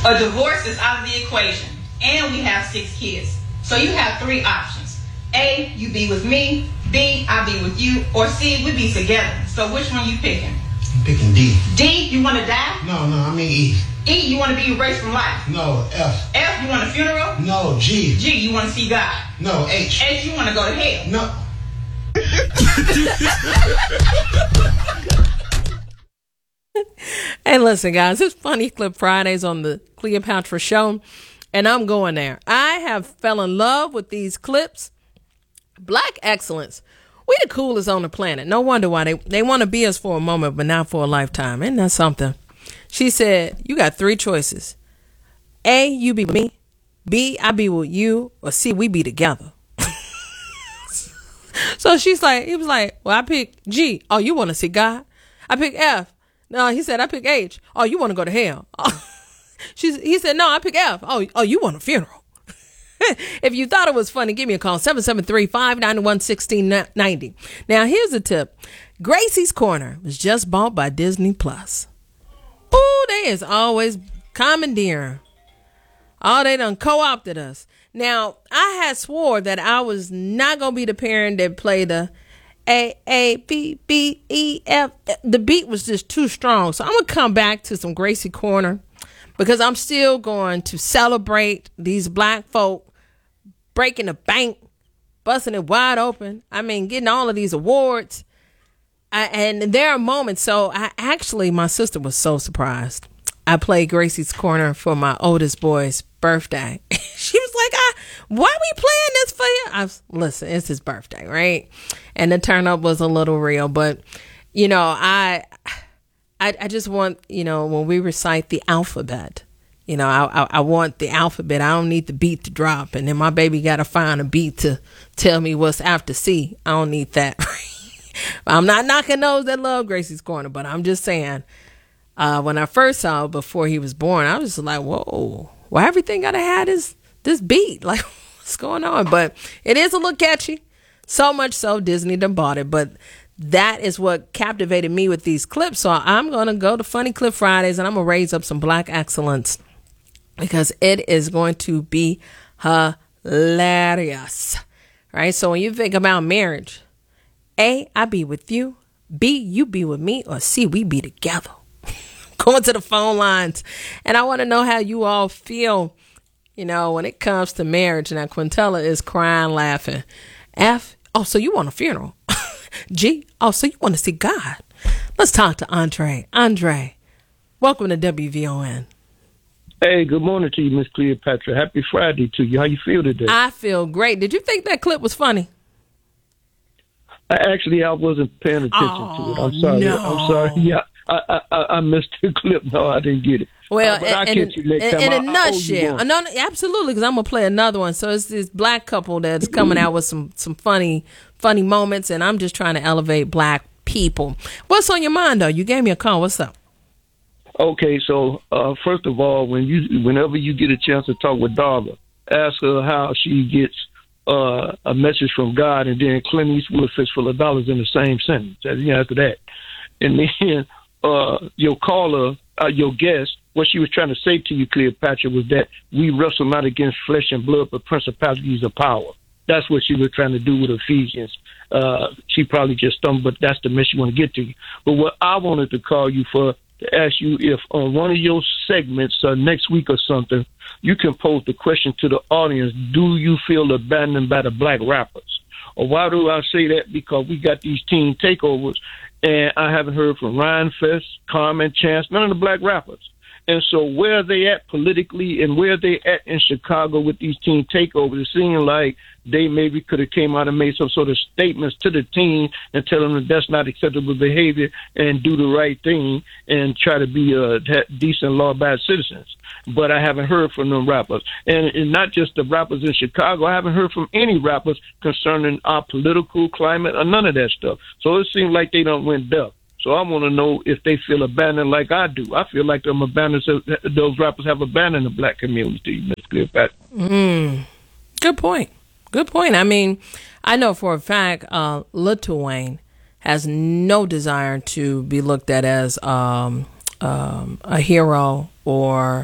A divorce is out of the equation, and we have 6 kids. So you have 3 options. A, you be with me. B, I be with you. Or C, we be together. So which one you picking? I'm picking D. D, you want to die? No, I mean E. E, you want to be erased from life? No, F. F, you want a funeral? No, G. G, you want to see God? No, H. H, you want to go to hell? No. Hey, listen, guys, it's Funny Clip Fridays on the Cleopatra Show, and I'm going there. I have fell in love with these clips. Black excellence. We the coolest on the planet. No wonder why they want to be us for a moment, but not for a lifetime. Isn't that something? She said, you got 3 choices. A, you be with me. B, I be with you. Or C, we be together. So he was like, well, I pick G. Oh, you want to see God? I pick F. No, he said, I pick H. Oh, you want to go to hell? He said, no, I pick F. Oh, you want a funeral? If you thought it was funny, give me a call, 773-591-1690. Now, here's a tip. Gracie's Corner was just bought by Disney Plus. Ooh, they is always commandeering. Oh, they done co-opted us. Now, I had swore that I was not going to be the parent that played the A, B, B, E, F. The beat was just too strong. So I'm going to come back to some Gracie Corner because I'm still going to celebrate these black folk breaking the bank, busting it wide open. I mean, getting all of these awards. And there are moments. So my sister was so surprised. I played Gracie's Corner for my oldest boy's birthday. She was like, why are we playing this for you? Listen, it's his birthday, right? And the turn up was a little real, but I just want, when we recite the alphabet, I want the alphabet. I don't need the beat to drop. And then my baby got to find a beat to tell me what's after C. I don't need that. I'm not knocking those that love Gracie's Corner, but I'm just saying, when I first saw it before he was born, I was just like, whoa, why everything got to have this beat? Like, what's going on? But it is a little catchy. So much so Disney done bought it. But that is what captivated me with these clips. So I'm going to go to Funny Clip Fridays and I'm going to raise up some black excellence because it is going to be hilarious. Right? So when you think about marriage, A, I be with you. B, you be with me. Or C, we be together. Going to the phone lines. And I want to know how you all feel, when it comes to marriage. Now, Quintella is crying, laughing. F, oh, so you want a funeral. G, oh, so you want to see God. Let's talk to Andre. Andre, welcome to WVON. Hey, good morning to you, Miss Cleopatra. Happy Friday to you. How you feel today? I feel great. Did you think that clip was funny? I wasn't paying attention to it. I'm sorry. No. I'm sorry. Yeah, I missed the clip. No, I didn't get it. Well, but I'll catch you next time. In a nutshell, no, absolutely, because I'm gonna play another one. So it's this black couple that's coming out with some funny moments, and I'm just trying to elevate black people. What's on your mind, though? You gave me a call. What's up? Okay, so first of all, whenever you get a chance to talk with Darla, ask her how she gets a message from God, and then Clint Eastwood, a fistful of dollars in the same sentence. After that, and then your caller, your guest, what she was trying to say to you, Cleopatra, was that we wrestle not against flesh and blood, but principalities of power. That's what she was trying to do with Ephesians. She probably just stumbled, but that's the message she want to get to you. But what I wanted to call you for, to ask you if on one of your segments next week or something, you can pose the question to the audience, do you feel abandoned by the black rappers? Or why do I say that? Because we got these teen takeovers, and I haven't heard from Ryan Fest, Carmen Chance, none of the black rappers. And so where are they at politically and where are they at in Chicago with these teen takeovers? It seems like they maybe could have came out and made some sort of statements to the teen and tell them that that's not acceptable behavior and do the right thing and try to be decent law-abiding citizens. But I haven't heard from them rappers. And not just the rappers in Chicago. I haven't heard from any rappers concerning our political climate or none of that stuff. So it seems like they don't went deaf. So I want to know if they feel abandoned like I do. I feel like them abandoned. Those rappers have abandoned the black community, Ms. Cleopatra. Good point. Good point. I mean, I know for a fact Lil Wayne has no desire to be looked at as a hero or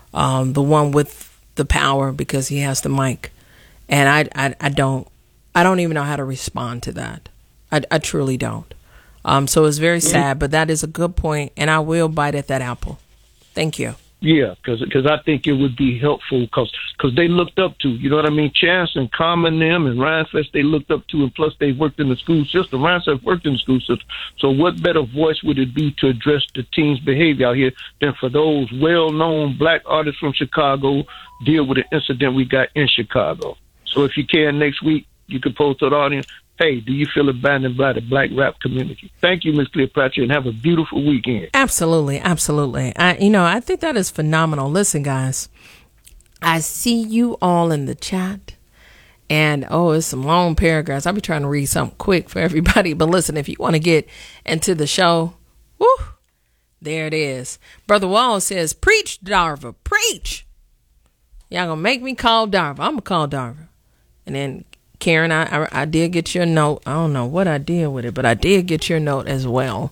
the one with the power because he has the mic. And I don't even know how to respond to that. I truly don't. So it's very sad, but that is a good point, and I will bite at that apple. Thank you. Yeah, because I think it would be helpful because they looked up to, you know what I mean, Chance and Common them and Ryan Fest, they looked up to, and plus they worked in the school system. Ryan Fest worked in the school system. So what better voice would it be to address the teens' behavior out here than for those well-known black artists from Chicago deal with an incident we got in Chicago? So if you can, next week, you can post to the audience, hey, do you feel abandoned by the black rap community? Thank you, Ms. Cleopatra, and have a beautiful weekend. Absolutely, absolutely. I think that is phenomenal. Listen, guys, I see you all in the chat, and it's some long paragraphs. I'll be trying to read something quick for everybody, but listen, if you want to get into the show, there it is. Brother Wall says, preach, Darva, preach. Y'all gonna make me call Darva. I'm gonna call Darva. And then Karen, I did get your note. I don't know what I did with it, but I did get your note as well.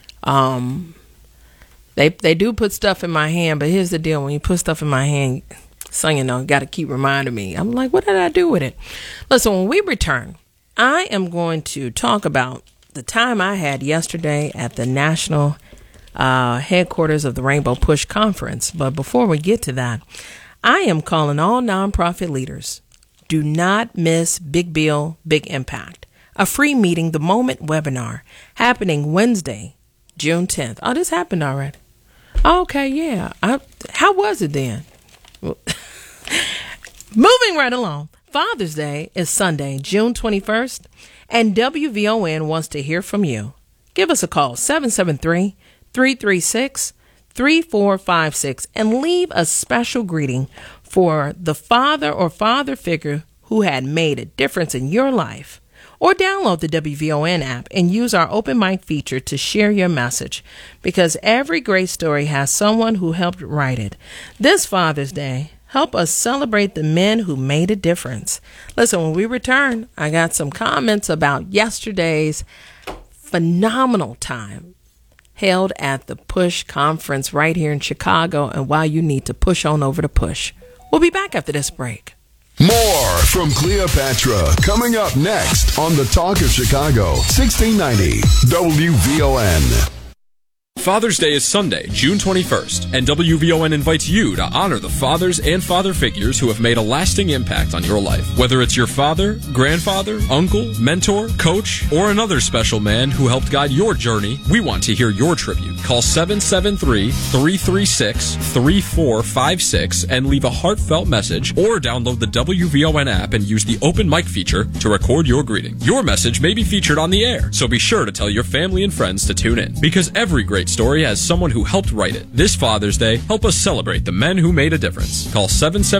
They do put stuff in my hand, but here's the deal. When you put stuff in my hand, got to keep reminding me. I'm like, what did I do with it? Listen, when we return, I am going to talk about the time I had yesterday at the national headquarters of the Rainbow Push Conference. But before we get to that, I am calling all nonprofit leaders. Do not miss Big Bill, Big Impact, a free meeting the moment webinar happening Wednesday, June 10th. Oh, this happened already. Okay, yeah. How was it then? Moving right along. Father's Day is Sunday, June 21st, and WVON wants to hear from you. Give us a call, 773-336-3456, and leave a special greeting for the father or father figure who had made a difference in your life. Or download the WVON app and use our open mic feature to share your message, because every great story has someone who helped write it. This Father's Day, help us celebrate the men who made a difference. Listen, when we return, I got some comments about yesterday's phenomenal time held at the Push Conference right here in Chicago, and why you need to push on over to Push. We'll be back after this break. More from Cleopatra coming up next on the Talk of Chicago, 1690 WVON. Father's Day is Sunday, June 21st, and WVON invites you to honor the fathers and father figures who have made a lasting impact on your life. Whether it's your father, grandfather, uncle, mentor, coach, or another special man who helped guide your journey, we want to hear your tribute. Call 773-336-3456 and leave a heartfelt message, or download the WVON app and use the open mic feature to record your greeting. Your message may be featured on the air, so be sure to tell your family and friends to tune in, because every great story has someone who helped write it. This Father's Day, help us celebrate the men who made a difference. Call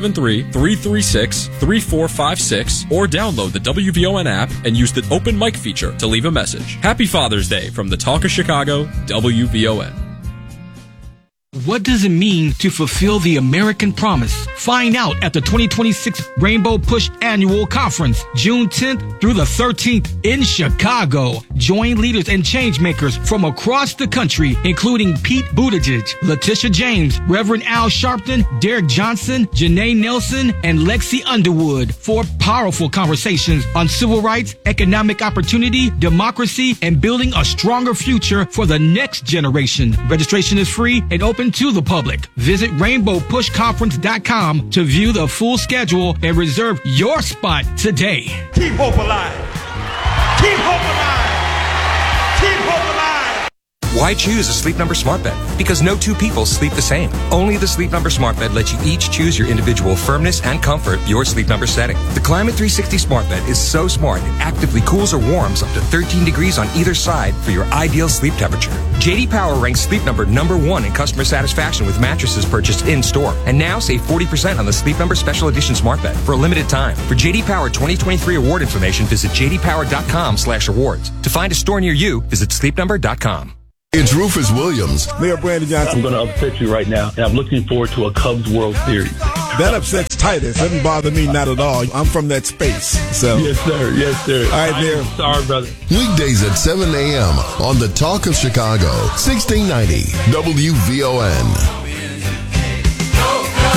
773-336-3456 or download the WVON app and use the open mic feature to leave a message. Happy Father's Day from the Talk of Chicago, WVON. What does it mean to fulfill the American promise? Find out at the 2026 Rainbow Push Annual Conference, June 10th through the 13th in Chicago. Join leaders and change makers from across the country, including Pete Buttigieg, Letitia James, Reverend Al Sharpton, Derek Johnson, Janae Nelson, and Lexi Underwood for powerful conversations on civil rights, economic opportunity, democracy, and building a stronger future for the next generation. Registration is free and open to the public. Visit rainbowpushconference.com to view the full schedule and reserve your spot today. Keep hope alive. Keep hope alive. Keep hope alive. Why choose a Sleep Number smart bed? Because no two people sleep the same. Only the Sleep Number smart bed lets you each choose your individual firmness and comfort, your Sleep Number setting. The Climate 360 smart bed is so smart it actively cools or warms up to 13 degrees on either side for your ideal sleep temperature. JD Power ranks Sleep Number #1 in customer satisfaction with mattresses purchased in-store. And now save 40% on the Sleep Number Special Edition smart bed for a limited time. For JD Power 2023 award information, visit jdpower.com/awards. To find a store near you, visit sleepnumber.com. It's Rufus Williams. Mayor Brandon Johnson. I'm going to upset you right now, and I'm looking forward to a Cubs World Series. That upsets Titus. Doesn't bother me, not at all. I'm from that space. So. Yes, sir. Yes, sir. All right, Mayor. Sorry, brother. Weekdays at 7 a.m. on the Talk of Chicago, 1690 WVON.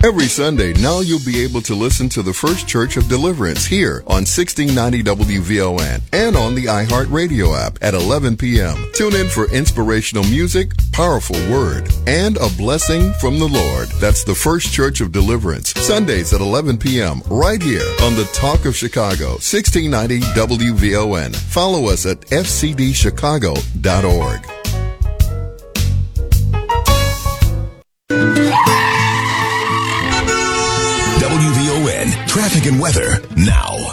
Every Sunday, now you'll be able to listen to the First Church of Deliverance here on 1690 WVON and on the iHeartRadio app at 11 p.m. Tune in for inspirational music, powerful word, and a blessing from the Lord. That's the First Church of Deliverance, Sundays at 11 p.m. right here on the Talk of Chicago, 1690 WVON. Follow us at fcdchicago.org. WVON traffic and weather now.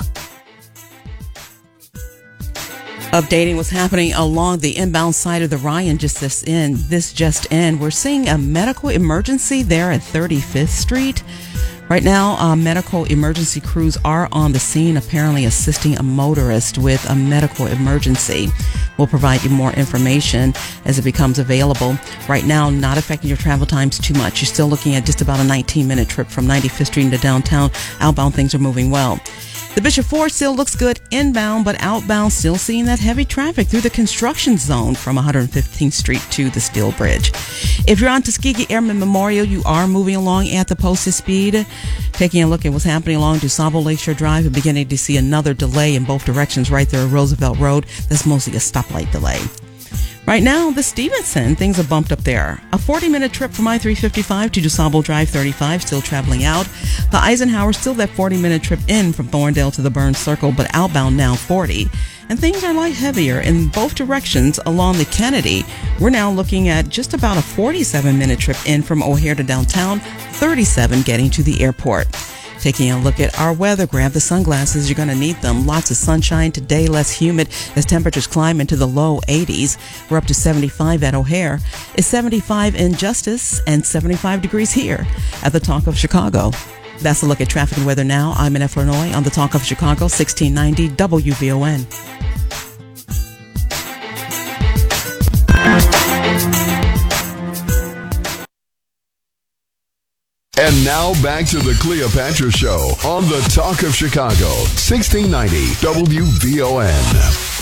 Updating what's happening along the inbound side of the Ryan this just in. We're seeing a medical emergency there at 35th Street. Right now, medical emergency crews are on the scene, apparently assisting a motorist with a medical emergency. We'll provide you more information as it becomes available. Right now, not affecting your travel times too much. You're still looking at just about a 19-minute trip from 95th Street into downtown. Outbound, things are moving well. The Bishop Ford still looks good inbound, but outbound still seeing that heavy traffic through the construction zone from 115th Street to the Steel Bridge. If you're on Tuskegee Airmen Memorial, you are moving along at the posted speed. Taking a look at what's happening along DuSable Lakeshore Drive, we're beginning to see another delay in both directions right there at Roosevelt Road. That's mostly a stoplight delay. Right now, the Stevenson, things are bumped up there. A 40-minute trip from I-355 to DuSable Drive 35, still traveling out. The Eisenhower, still that 40-minute trip in from Thorndale to the Burns Circle, but outbound now 40. And things are light heavier in both directions along the Kennedy. We're now looking at just about a 47-minute trip in from O'Hare to downtown, 37 getting to the airport. Taking a look at our weather, grab the sunglasses. You're going to need them. Lots of sunshine today, less humid as temperatures climb into the low 80s. We're up to 75 at O'Hare. It's 75 in Justice and 75 degrees here at the Talk of Chicago. That's a look at traffic and weather now. I'm in Flournoy on the Talk of Chicago, 1690 WVON. And now back to the Cleopatra Show on the Talk of Chicago, 1690 WVON.